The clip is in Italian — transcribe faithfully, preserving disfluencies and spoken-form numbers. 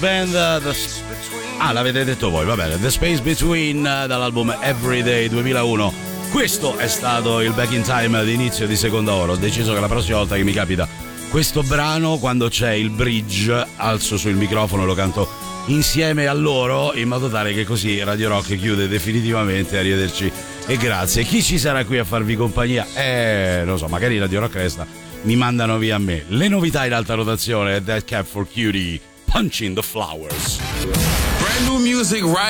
Band, the... ah, l'avete detto voi, va bene. The Space Between, dall'album Everyday duemilauno. Questo è stato il back in time di inizio di seconda ora. Ho deciso che la prossima volta che mi capita questo brano, quando c'è il bridge, alzo sul microfono e lo canto insieme a loro, in modo tale che così Radio Rock chiude definitivamente. Arrivederci e grazie. Chi ci sarà qui a farvi compagnia? Eh, non so, magari Radio Rock resta, mi mandano via a me. Le novità in alta rotazione, Dead Cat for Cutie, Punching the Flowers. Brand new music right